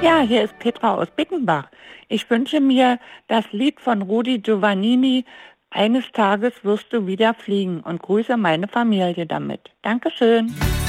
Ja, hier ist Petra aus Bickenbach. Ich wünsche mir das Lied von Rudi Giovannini, Eines Tages wirst du wieder fliegen, und grüße meine Familie damit. Dankeschön.